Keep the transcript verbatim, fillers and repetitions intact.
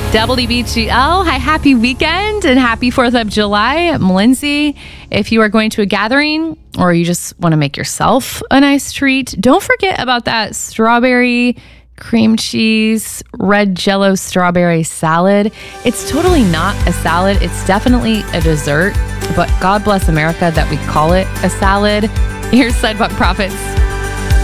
W B G L, hi, happy weekend and happy fourth of July. I'm Lindsay. If you are going to a gathering or you just want to make yourself a nice treat, don't forget about that strawberry cream cheese, red jello strawberry salad. It's totally not a salad. It's definitely a dessert, but God bless America that we call it a salad. Here's Sidewalk Prophets.